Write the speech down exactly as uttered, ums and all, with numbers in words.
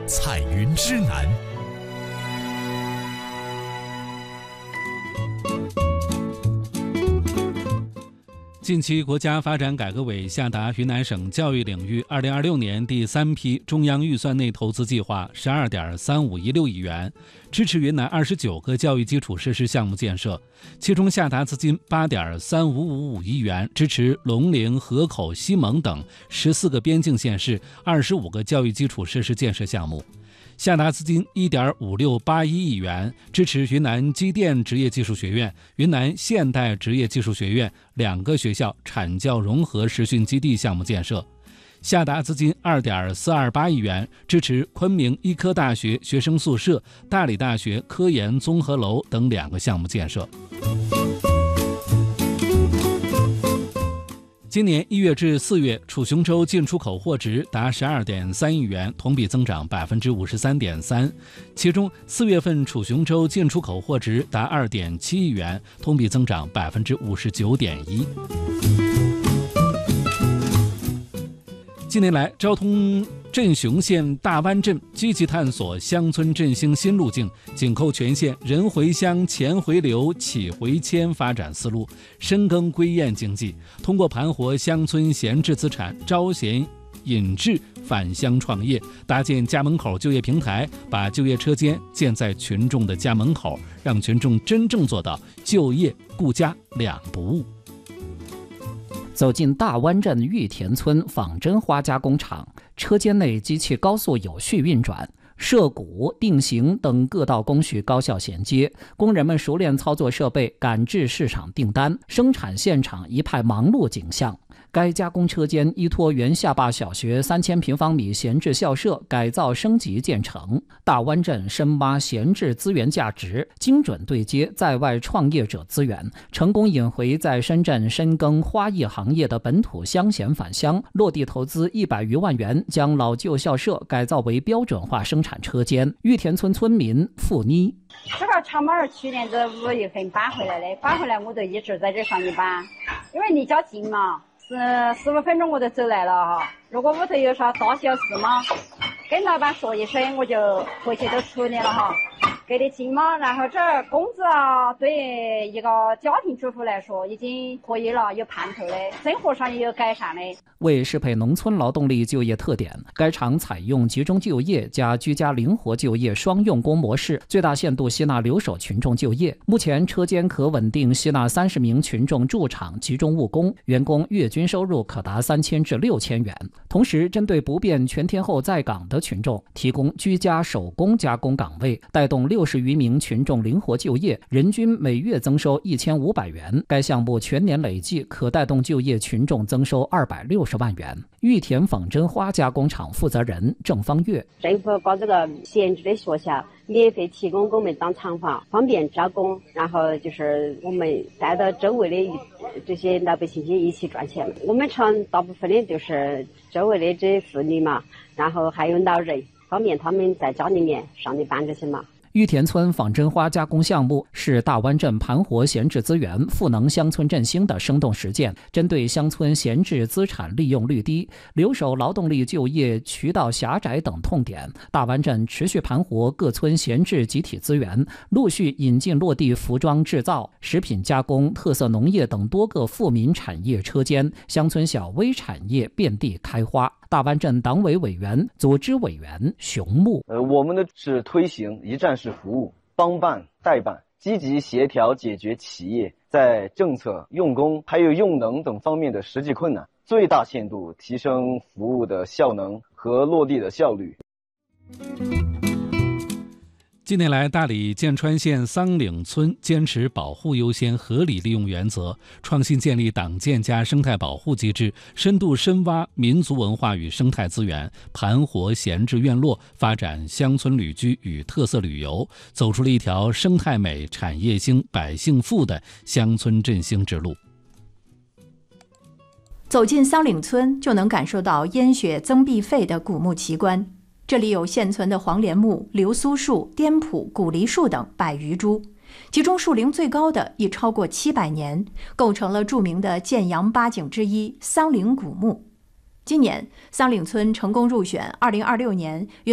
彩云之南。近期，国家发展改革委下达云南省教育领域二零二六年第三批中央预算内投资计划十二点三五一六亿元，支持云南二十九个教育基础设施项目建设，其中下达资金八点三五五五亿元，支持龙陵、河口、西盟等十四个边境县市二十五个教育基础设施建设项目。下达资金一点五六八一亿元，支持云南机电职业技术学院、云南现代职业技术学院两个学校产教融合实训基地项目建设。下达资金二点四二八亿元，支持昆明医科大学学生宿舍、大理大学科研综合楼等两个项目建设。今年一月至四月，楚雄州进出口货值达十二点三亿元，同比增长百分之五十三点三。其中，四月份楚雄州进出口货值达二点七亿元，同比增长百分之五十九点一。近年来，昭通镇雄县大湾镇积极探索乡村振兴新路径，紧扣全县人回乡、钱回流、企回迁发展思路，深耕归雁经济，通过盘活乡村闲置资产，招贤引智返乡创业，搭建家门口就业平台，把就业车间建在群众的家门口，让群众真正做到就业顾家两不误。 走进大湾镇玉田村仿真花加工厂，车间内机器高速有序运转，摄骨、定型等各道工序高效衔接，工人们熟练操作设备，赶制市场订单，生产现场一派忙碌景象。该加工车间依托原下坝小学三千平方米闲置校舍改造升级建成，大湾镇深挖闲置资源价值，精准对接在外创业者资源，成功引回在深圳深耕花艺行业的本土乡贤返乡，落地投资一百余万元，将老旧校舍改造为标准化生产车间。玉田村村民付妮： 这个厂板去年的五月份搬回来的，搬回来我就一直在这上面搬，因为离家近嘛。是十五分钟我就走来了哈。如果屋头有啥大小事嘛，跟老板说一声，我就回去都处理了哈。给的近嘛，然后这工资啊，对一个家庭主妇来说已经可以了，有盼头的，生活上也有改善的。 为适配农村劳动力就业特点，该厂采用集中就业加居家灵活就业双用工模式，最大限度吸纳留守群众就业。目前车间可稳定吸纳三十名群众驻厂集中务工，员工月均收入可达三千至六千元。同时，针对不便全天候在岗的群众，提供居家手工加工岗位，带动六十余名群众灵活就业，人均每月增收一千五百元。该项目全年累计可带动就业群众增收二百六十万元。玉田仿真花加工厂负责人郑方月： 政府把这个闲置的学校免费提供给我们当厂房，方便招工，然后就是我们带到周围的这些老百姓一起赚钱。我们厂大部分的就是周围的这妇女嘛，然后还有老人，方便他们在家里面上的班这些嘛。 玉田村仿真花加工项目是大湾镇盘活闲置资源、赋能乡村振兴的生动实践，针对乡村闲置资产利用率低、留守劳动力就业渠道狭窄等痛点，大湾镇持续盘活各村闲置集体资源，陆续引进落地服装制造、食品加工、特色农业等多个富民产业车间，乡村小微产业遍地开花。大湾镇党委委员、组织委员熊木： 呃，我们的是推行一站式服务，帮办代办，积极协调解决企业在政策、用工还有用能等方面的实际困难，最大限度提升服务的效能和落地的效率。 近年来，大理剑川县桑岭村坚持保护优先、合理利用原则，创新建立党建加生态保护机制，深度深挖民族文化与生态资源，盘活闲置院落，发展乡村旅居与特色旅游，走出了一条生态美、产业兴、百姓富的乡村振兴之路。 走进桑岭村，就能感受到烟雪增碧沸的古木奇观。这里有现存的黄连木、流苏树、滇朴、古梨树等百余株，其中树龄最高的已超过七百年，构成了著名的建阳八景之一桑岭古木。今年，桑岭村成功入选二零二六年